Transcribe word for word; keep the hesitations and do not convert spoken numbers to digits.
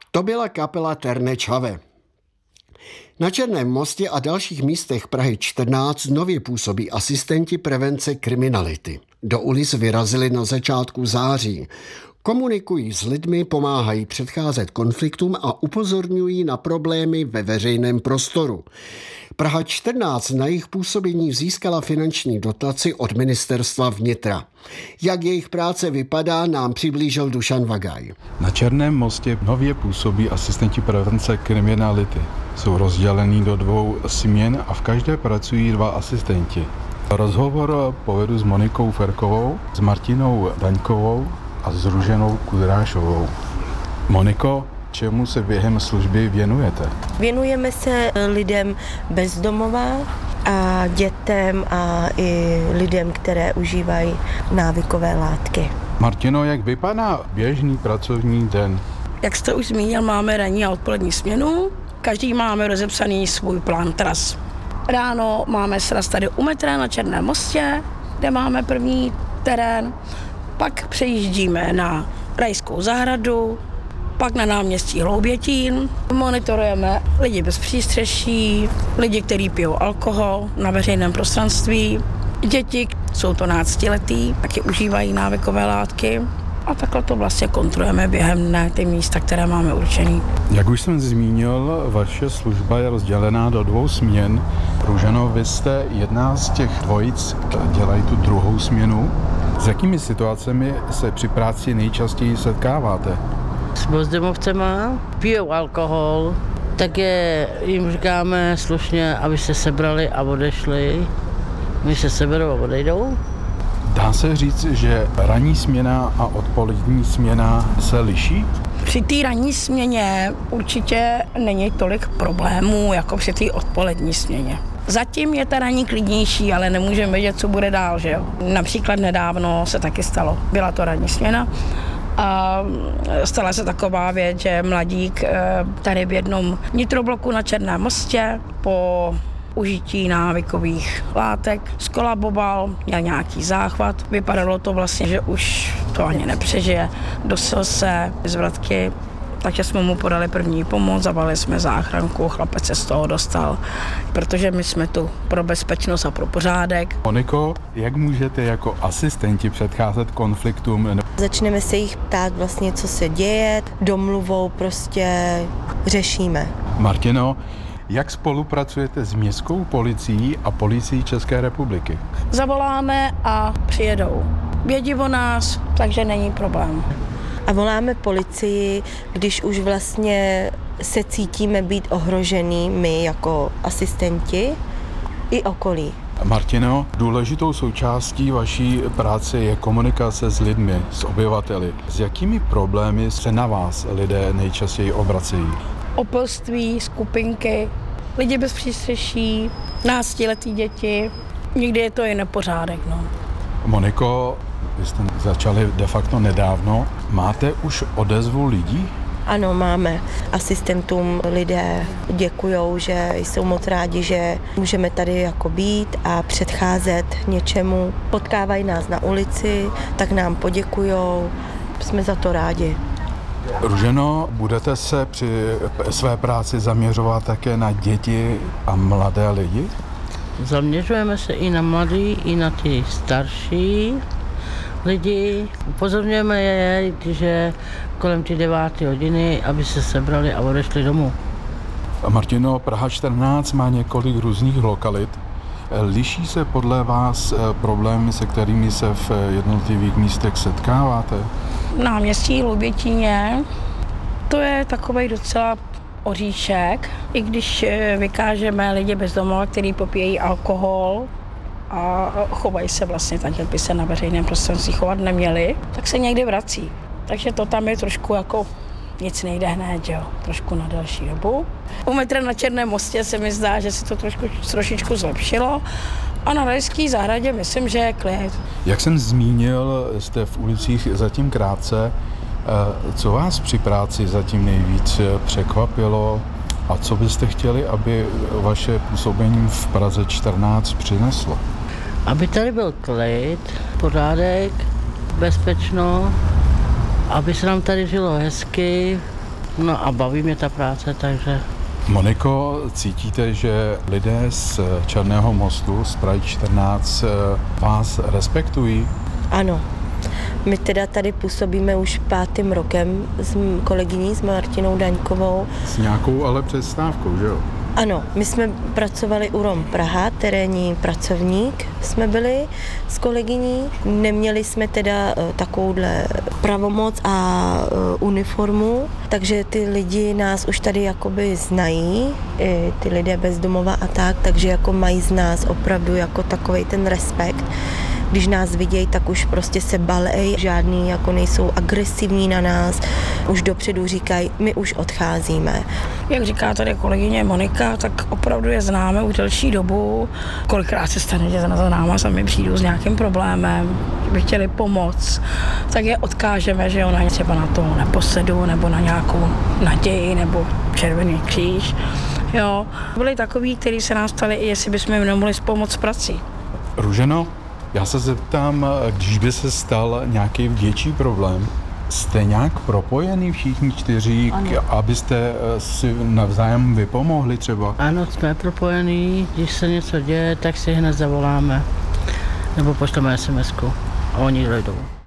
To byla kapela Terne Čave. Na Černém mostě a dalších místech Prahy čtrnáct nově působí asistenti prevence kriminality. Do ulic vyrazili na začátku září. Komunikují s lidmi, pomáhají předcházet konfliktům a upozorňují na problémy ve veřejném prostoru. Praha čtrnáct na jejich působení získala finanční dotaci od ministerstva vnitra. Jak jejich práce vypadá, nám přiblížil Dušan Vagaj. Na Černém mostě nově působí asistenti prevence kriminality. Jsou rozdělení do dvou směn a v každé pracují dva asistenti. Rozhovor povedu s Monikou Ferkovou, s Martinou Daňkovou a s Růženou Kudrášovou. Moniko, čemu se během služby věnujete? Věnujeme se lidem bezdomová a dětem a i lidem, které užívají návykové látky. Martino, jak vypadá běžný pracovní den? Jak jste už zmínil, máme ranní a odpolední směnu. Každý máme rozepsaný svůj plán tras. Ráno máme sraz tady u metra na Černém mostě, kde máme první terén. Pak přejíždíme na Rajskou zahradu, pak na náměstí Hloubětín. Monitorujeme lidi bez přístřeší, lidi, kteří pijou alkohol na veřejném prostranství. Děti, jsou to náctiletí, taky užívají návykové látky. A takhle to vlastně kontrolujeme během dne ty místa, které máme určený. Jak už jsem zmínil, vaše služba je rozdělená do dvou směn. Růženo, vy jste jedna z těch dvojic, dělají tu druhou směnu. S jakými situacemi se při práci nejčastěji setkáváte? S bezdomovcema, pijou alkohol, tak je, jim říkáme slušně, aby se sebrali a odešli. My se seberou a odejdou. Dá se říct, že ranní směna a odpolední směna se liší? Při té ranní směně určitě není tolik problémů, jako při té odpolední směně. Zatím je ta ranní klidnější, ale nemůžeme vědět, co bude dál, že jo. Například nedávno se taky stalo, byla to ranní směna a stala se taková věc, že mladík tady v jednom nitrobloku na Černém mostě po užití návykových látek skolaboval, měl nějaký záchvat. Vypadalo to vlastně, že už to ani nepřežije. Dosil se z vratky, takže jsme mu podali první pomoc, zavolali jsme záchranku, chlapec se z toho dostal, protože my jsme tu pro bezpečnost a pro pořádek. Moniko, jak můžete jako asistenti předcházet konfliktům? Začneme se jich ptát vlastně, co se děje, domluvou prostě řešíme. Martino, jak spolupracujete s městskou policií a policií České republiky? Zavoláme a přijedou. Vědí o nás, takže není problém. A voláme policii, když už vlastně se cítíme být ohrožený my jako asistenti i okolí. Martino, důležitou součástí vaší práce je komunikace s lidmi, s obyvateli. S jakými problémy se na vás lidé nejčastěji obracejí? Opilství, skupinky, lidi bez přístřeší, náctiletí děti, někdy je to i nepořádek. No. Moniko, vy jste začali de facto nedávno. Máte už odezvu lidí? Ano, máme. Asistentům lidé děkujou, že jsou moc rádi, že můžeme tady jako být a předcházet něčemu. Potkávají nás na ulici, tak nám poděkujou. Jsme za to rádi. Růženo, budete se při své práci zaměřovat také na děti a mladé lidi? Zaměřujeme se i na mladí, i na ty starší lidi. Upozorňujeme je, že kolem ty deváté hodiny, aby se sebrali a odešli domů. Martino, Praha čtrnáct má několik různých lokalit. Liší se podle vás problémy, se kterými se v jednotlivých místech setkáváte? Náměstí Hloubětíně, to je takovej docela oříšek, i když vykážeme lidi bezdomova, kteří popíjejí alkohol a chovají se vlastně tak, jak by se na veřejném prostranství chovat neměli, tak se někdy vrací. Takže to tam je trošku jako nic nejde hned, jo, trošku na další dobu. U metra na Černém mostě se mi zdá, že se to trošku, trošičku zlepšilo a na Rajské zahradě myslím, že je klid. Jak jsem zmínil, jste v ulicích zatím krátce. Co vás při práci zatím nejvíc překvapilo a co byste chtěli, aby vaše působení v Praze čtrnáct přineslo? Aby tady byl klid, pořádek, bezpečno, aby se nám tady žilo hezky, No a baví mě ta práce, takže... Moniko, cítíte, že lidé z Černého mostu, z Prahy čtrnáct, vás respektují? Ano. My teda tady působíme už pátým rokem s kolegyní, s Martinou Daňkovou. S nějakou ale přestávkou, že jo? Ano, my jsme pracovali u ROM Praha, terénní pracovník jsme byli s kolegyní. Neměli jsme teda takovouhle pravomoc a uniformu, takže ty lidi nás už tady jakoby znají, i ty lidé bezdomova a tak, takže jako mají z nás opravdu jako takovej ten respekt. Když nás vidějí, tak už prostě se balej, žádný jako nejsou agresivní na nás, už dopředu říkají, my už odcházíme. Jak říká tady kolegyně Monika, tak opravdu je známe už delší dobu. Kolikrát se stane, že za náma sami přijdou s nějakým problémem, že by chtěli pomoct, tak je odkážeme, že ona třeba na to neposedu, nebo na nějakou naději, nebo Červený kříž. Jo. Byli takový, kteří se nás ptali, jestli bychom jim nemohli pomoct s prací. Růženo, já se zeptám, když by se stal nějaký větší problém, jste nějak propojený všichni čtyři, k, abyste si navzájem vypomohli třeba? Ano, jsme propojení, když se něco děje, tak si hned zavoláme, nebo pošleme es em esku a oni dojdou.